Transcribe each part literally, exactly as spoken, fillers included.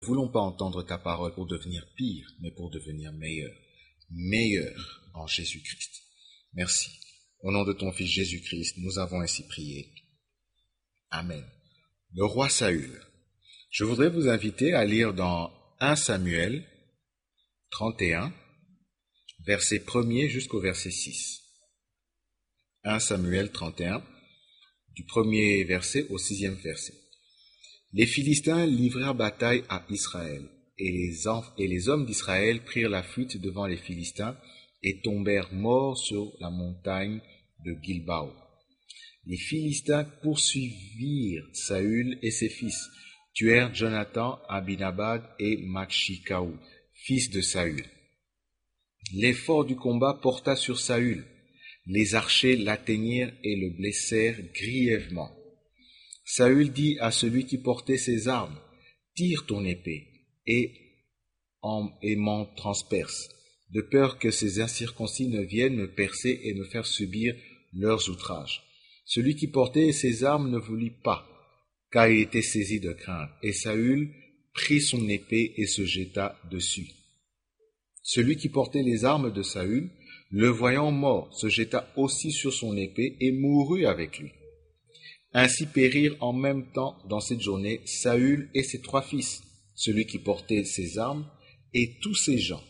Nous ne voulons pas entendre ta parole pour devenir pire, mais pour devenir meilleur. Meilleur en Jésus-Christ. Merci. Au nom de ton Fils Jésus-Christ, nous avons ainsi prié. Amen. Le roi Saül. Je voudrais vous inviter à lire dans un Samuel trente et un, verset premier jusqu'au verset six. un Samuel trente et un, du premier verset au sixième verset. Les Philistins livrèrent bataille à Israël, et les, enf- et les hommes d'Israël prirent la fuite devant les Philistins et tombèrent morts sur la montagne de Gilbao. Les Philistins poursuivirent Saül et ses fils, tuèrent Jonathan, Abinadab et Makshikaou, fils de Saül. L'effort du combat porta sur Saül. Les archers l'atteignirent et le blessèrent grièvement. Saül dit à celui qui portait ses armes, « Tire ton épée et, en, et m'en transperce, de peur que ces incirconcis ne viennent me percer et me faire subir leurs outrages. » Celui qui portait ses armes ne voulut pas, car il était saisi de crainte, et Saül prit son épée et se jeta dessus. Celui qui portait les armes de Saül, le voyant mort, se jeta aussi sur son épée et mourut avec lui. Ainsi périrent en même temps dans cette journée Saül et ses trois fils, celui qui portait ses armes et tous ses gens.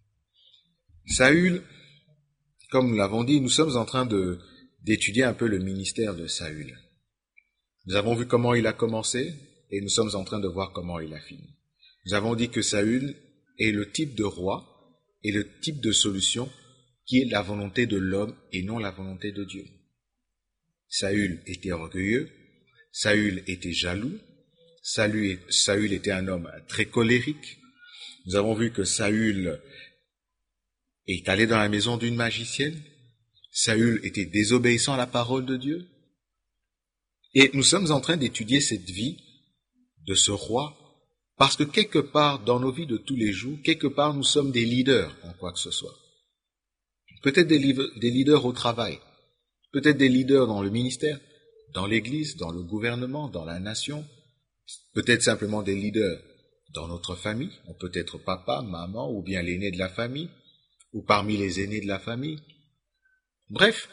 Saül, comme nous l'avons dit, nous sommes en train de, d'étudier un peu le ministère de Saül. Nous avons vu comment il a commencé et nous sommes en train de voir comment il a fini. Nous avons dit que Saül est le type de roi et le type de solution qui est la volonté de l'homme et non la volonté de Dieu. Saül était orgueilleux, Saül était jaloux, Saül, Saül était un homme très colérique. Nous avons vu que Saül est allé dans la maison d'une magicienne, Saül était désobéissant à la parole de Dieu. Et nous sommes en train d'étudier cette vie de ce roi, parce que quelque part dans nos vies de tous les jours, quelque part nous sommes des leaders en quoi que ce soit. Peut-être des, des leaders au travail, peut-être des leaders dans le ministère, dans l'église, dans le gouvernement, dans la nation, peut-être simplement des leaders dans notre famille, on peut être papa, maman, ou bien l'aîné de la famille, ou parmi les aînés de la famille. Bref,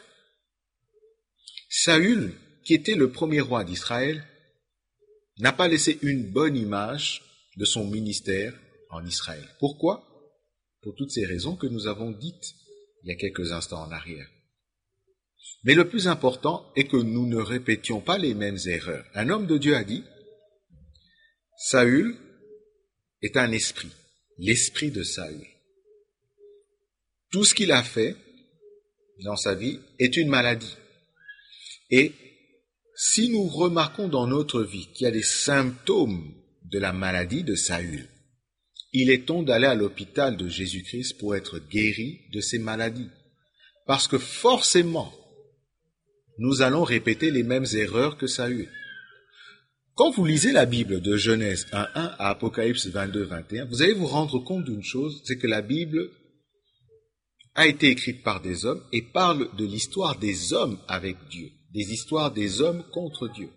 Saül, qui était le premier roi d'Israël, n'a pas laissé une bonne image de son ministère en Israël. Pourquoi? Pour toutes ces raisons que nous avons dites il y a quelques instants en arrière. Mais le plus important est que nous ne répétions pas les mêmes erreurs. Un homme de Dieu a dit, Saül est un esprit, l'esprit de Saül. Tout ce qu'il a fait dans sa vie est une maladie. Et si nous remarquons dans notre vie qu'il y a des symptômes de la maladie de Saül, il est temps d'aller à l'hôpital de Jésus-Christ pour être guéri de ces maladies. Parce que forcément, nous allons répéter les mêmes erreurs que Saül. Quand vous lisez la Bible de Genèse un un à Apocalypse vingt-deux vingt et un, vous allez vous rendre compte d'une chose, c'est que la Bible a été écrite par des hommes et parle de l'histoire des hommes avec Dieu, des histoires des hommes contre Dieu.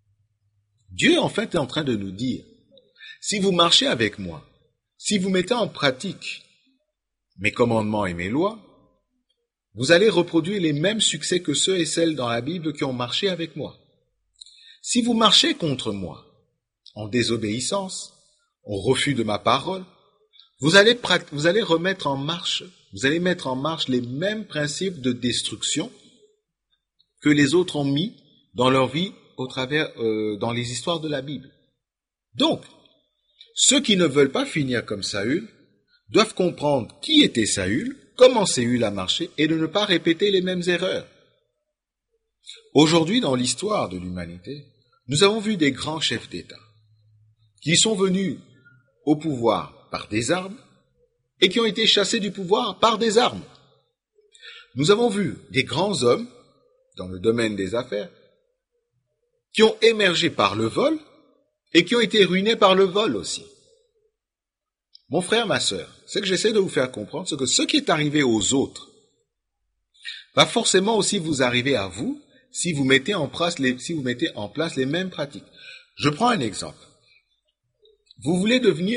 Dieu, en fait, est en train de nous dire, si vous marchez avec moi, si vous mettez en pratique mes commandements et mes lois, vous allez reproduire les mêmes succès que ceux et celles dans la Bible qui ont marché avec moi. Si vous marchez contre moi, en désobéissance, en refus de ma parole, vous allez, vous allez remettre en marche, vous allez mettre en marche les mêmes principes de destruction que les autres ont mis dans leur vie au travers, euh, dans les histoires de la Bible. Donc, ceux qui ne veulent pas finir comme Saül doivent comprendre qui était Saül, comment Saül a marché et de ne pas répéter les mêmes erreurs. Aujourd'hui, dans l'histoire de l'humanité, nous avons vu des grands chefs d'État qui sont venus au pouvoir par des armes et qui ont été chassés du pouvoir par des armes. Nous avons vu des grands hommes dans le domaine des affaires qui ont émergé par le vol et qui ont été ruinés par le vol aussi. Mon frère, ma sœur, ce que j'essaie de vous faire comprendre, c'est que ce qui est arrivé aux autres va forcément aussi vous arriver à vous si vous mettez en place les, si vous mettez en place les mêmes pratiques. Je prends un exemple. Vous voulez devenir